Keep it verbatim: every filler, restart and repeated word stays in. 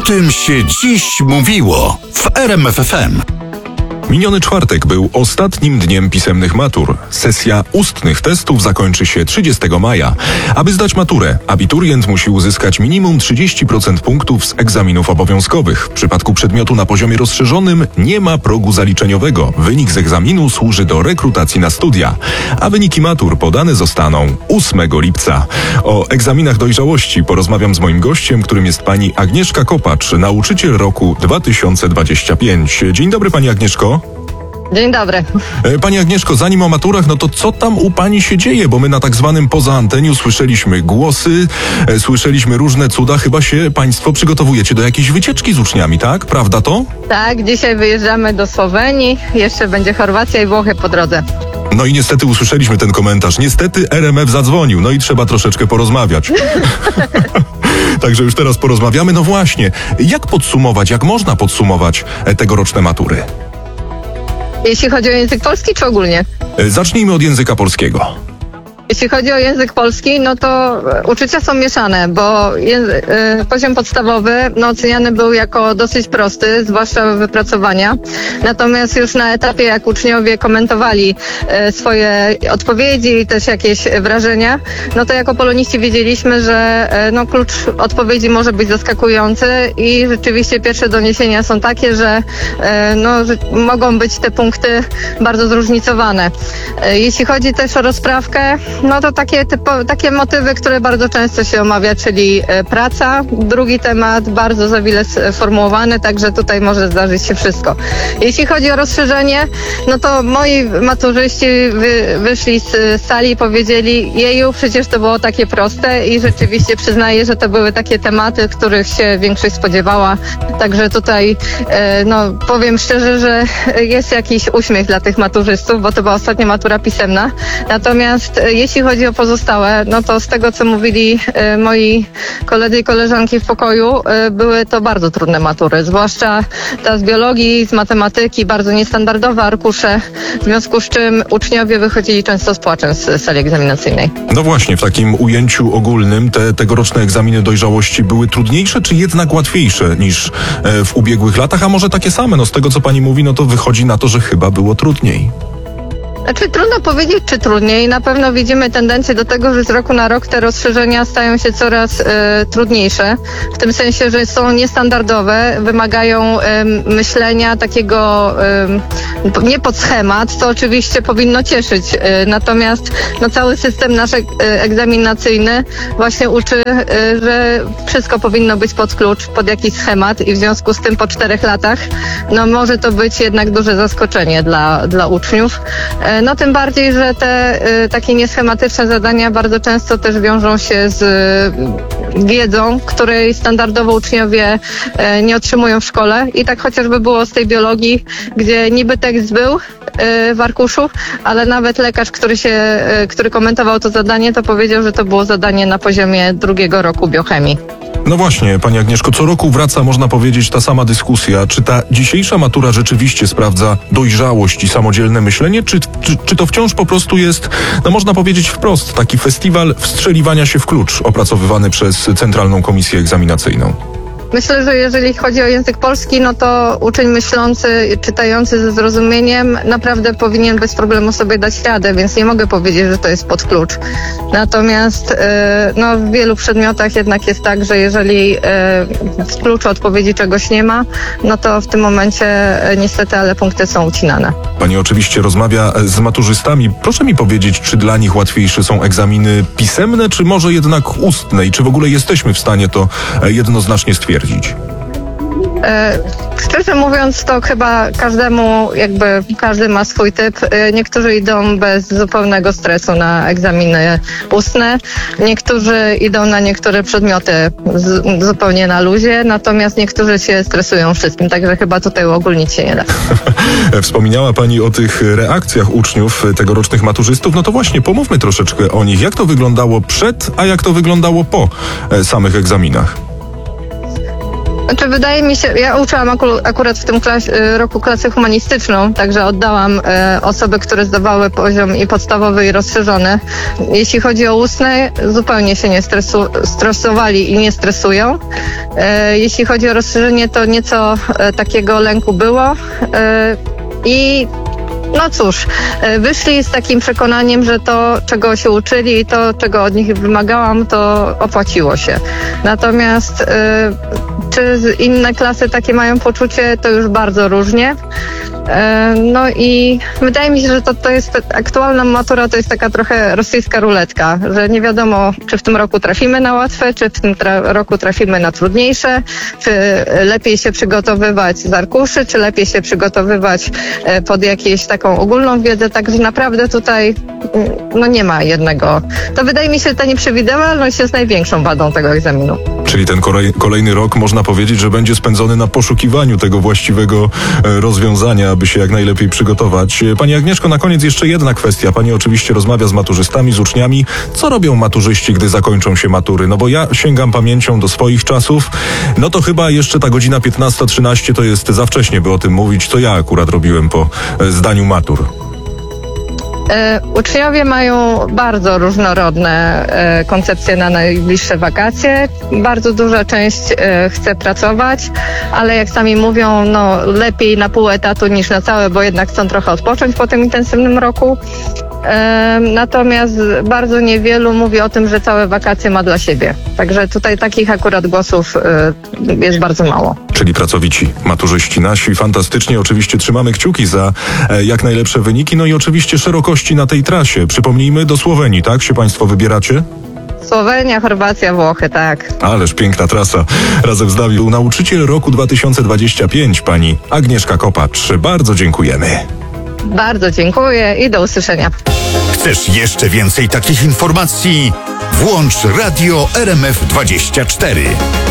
tym się dziś mówiło w R M F F M. Miniony czwartek był ostatnim dniem pisemnych matur. Sesja ustnych testów zakończy się trzydziestego maja. Aby zdać maturę, abiturient musi uzyskać minimum trzydzieści procent punktów z egzaminów obowiązkowych. W przypadku przedmiotu na poziomie rozszerzonym nie ma progu zaliczeniowego. Wynik z egzaminu służy do rekrutacji na studia. A wyniki matur podane zostaną ósmego lipca. O egzaminach dojrzałości porozmawiam z moim gościem, którym jest pani Agnieszka Kopacz, nauczyciel roku dwa tysiące dwudziestego piątego. Dzień dobry, pani Agnieszko. Dzień dobry. Pani Agnieszko, zanim o maturach, no to co tam u pani się dzieje? Bo my na tak zwanym poza anteniu słyszeliśmy głosy, e, słyszeliśmy różne cuda. Chyba się państwo przygotowujecie do jakiejś wycieczki z uczniami, tak? Prawda to? Tak, dzisiaj wyjeżdżamy do Słowenii, jeszcze będzie Chorwacja i Włochy po drodze. No i niestety usłyszeliśmy ten komentarz. Niestety R M F zadzwonił, no i trzeba troszeczkę porozmawiać. Także już teraz porozmawiamy. No właśnie, jak podsumować, jak można podsumować e, tegoroczne matury? Jeśli chodzi o język polski, czy ogólnie? Zacznijmy od języka polskiego. Jeśli chodzi o język polski, no to uczucia są mieszane, bo języ- y, poziom podstawowy no, oceniany był jako dosyć prosty, zwłaszcza wypracowania. Natomiast już na etapie, jak uczniowie komentowali y, swoje odpowiedzi i też jakieś wrażenia, no to jako poloniści wiedzieliśmy, że y, no, klucz odpowiedzi może być zaskakujący i rzeczywiście pierwsze doniesienia są takie, że, y, no, że mogą być te punkty bardzo zróżnicowane. Y, jeśli chodzi też o rozprawkę, no to takie, typo, takie motywy, które bardzo często się omawia, czyli e, praca. Drugi temat bardzo zawile sformułowany, także tutaj może zdarzyć się wszystko. Jeśli chodzi o rozszerzenie, no to moi maturzyści wy, wyszli z sali i powiedzieli, jeju, przecież to było takie proste i rzeczywiście przyznaję, że to były takie tematy, których się większość spodziewała. Także tutaj, e, no powiem szczerze, że jest jakiś uśmiech dla tych maturzystów, bo to była ostatnia matura pisemna. Natomiast e, jeśli chodzi o pozostałe, no to z tego, co mówili e, moi koledzy i koleżanki w pokoju, e, były to bardzo trudne matury, zwłaszcza ta z biologii, z matematyki, bardzo niestandardowe arkusze, w związku z czym uczniowie wychodzili często z płaczem z sali egzaminacyjnej. No właśnie, w takim ujęciu ogólnym te tegoroczne egzaminy dojrzałości były trudniejsze, czy jednak łatwiejsze niż e, w ubiegłych latach, a może takie same? No z tego, co pani mówi, no to wychodzi na to, że chyba było trudniej. Znaczy trudno powiedzieć, czy trudniej. Na pewno widzimy tendencję do tego, że z roku na rok te rozszerzenia stają się coraz e, trudniejsze. W tym sensie, że są niestandardowe, wymagają e, myślenia takiego e, nie pod schemat, co oczywiście powinno cieszyć. E, natomiast no, cały system nasz e, egzaminacyjny właśnie uczy, e, że wszystko powinno być pod klucz, pod jakiś schemat i w związku z tym po czterech latach no, może to być jednak duże zaskoczenie dla, dla uczniów. E, No tym bardziej, że te y, takie nieschematyczne zadania bardzo często też wiążą się z y, wiedzą, której standardowo uczniowie y, nie otrzymują w szkole. I tak chociażby było z tej biologii, gdzie niby tekst był y, w arkuszu, ale nawet lekarz, który się, y, który komentował to zadanie, to powiedział, że to było zadanie na poziomie drugiego roku biochemii. No właśnie, pani Agnieszko, co roku wraca, można powiedzieć, ta sama dyskusja. Czy ta dzisiejsza matura rzeczywiście sprawdza dojrzałość i samodzielne myślenie, czy, czy, czy to wciąż po prostu jest, no można powiedzieć wprost, taki festiwal wstrzeliwania się w klucz opracowywany przez Centralną Komisję Egzaminacyjną? Myślę, że jeżeli chodzi o język polski, no to uczeń myślący, czytający ze zrozumieniem naprawdę powinien bez problemu sobie dać radę, więc nie mogę powiedzieć, że to jest pod klucz. Natomiast no, w wielu przedmiotach jednak jest tak, że jeżeli w kluczu odpowiedzi czegoś nie ma, no to w tym momencie niestety, ale punkty są ucinane. Pani oczywiście rozmawia z maturzystami. Proszę mi powiedzieć, czy dla nich łatwiejsze są egzaminy pisemne, czy może jednak ustne i czy w ogóle jesteśmy w stanie to jednoznacznie stwierdzić? E, szczerze mówiąc, to chyba każdemu, jakby każdy ma swój typ. E, niektórzy idą bez zupełnego stresu na egzaminy ustne, niektórzy idą na niektóre przedmioty z, zupełnie na luzie, natomiast niektórzy się stresują wszystkim, także chyba tutaj uogólnić się nie da. Wspomniała pani o tych reakcjach uczniów tegorocznych maturzystów, no to właśnie pomówmy troszeczkę o nich. Jak to wyglądało przed, a jak to wyglądało po samych egzaminach? Znaczy, wydaje mi się, ja uczyłam aku- akurat w tym klas- roku klasę humanistyczną, także oddałam e, osoby, które zdawały poziom i podstawowy, i rozszerzony. Jeśli chodzi o ustne, zupełnie się nie stresu- stresowali i nie stresują. E, jeśli chodzi o rozszerzenie, to nieco e, takiego lęku było. E, I no cóż, e, wyszli z takim przekonaniem, że to, czego się uczyli i to, czego od nich wymagałam, to opłaciło się. Natomiast e, czy z- inne klasy takie mają poczucie, to już bardzo różnie. E, No i wydaje mi się, że to, to jest aktualna matura, to jest taka trochę rosyjska ruletka, że nie wiadomo, czy w tym roku trafimy na łatwe, czy w tym tra- roku trafimy na trudniejsze, czy lepiej się przygotowywać z arkuszy, czy lepiej się przygotowywać e, pod jakąś taką ogólną wiedzę, także naprawdę tutaj mm, no nie ma jednego. To wydaje mi się, że ta nieprzewidywalność jest największą wadą tego egzaminu. Czyli ten kolej, kolejny rok można powiedzieć, że będzie spędzony na poszukiwaniu tego właściwego e, rozwiązania, aby się jak najlepiej przygotować. E, Pani Agnieszko, na koniec jeszcze jedna kwestia. Pani oczywiście rozmawia z maturzystami, z uczniami. Co robią maturzyści, gdy zakończą się matury? No bo ja sięgam pamięcią do swoich czasów. No to chyba jeszcze ta godzina piętnasta trzynaście to jest za wcześnie, by o tym mówić. Co ja akurat robiłem po e, zdaniu matur. E, Uczniowie mają bardzo różnorodne e, koncepcje na najbliższe wakacje. Bardzo duża część e, chce pracować, ale jak sami mówią, no lepiej na pół etatu niż na całe, bo jednak chcą trochę odpocząć po tym intensywnym roku. E, Natomiast bardzo niewielu mówi o tym, że całe wakacje ma dla siebie. Także tutaj takich akurat głosów e, jest bardzo mało. Czyli pracowici maturzyści nasi. Fantastycznie. Oczywiście trzymamy kciuki za e, jak najlepsze wyniki. No i oczywiście szerokości na tej trasie. Przypomnijmy, do Słowenii, tak? Się Państwo wybieracie? Słowenia, Chorwacja, Włochy, tak. Ależ piękna trasa. Razem z nami był nauczyciel roku dwa tysiące dwudziesty piąty, pani Agnieszka Kopacz. Bardzo dziękujemy. Bardzo dziękuję i do usłyszenia. Chcesz jeszcze więcej takich informacji? Włącz Radio R M F dwadzieścia cztery.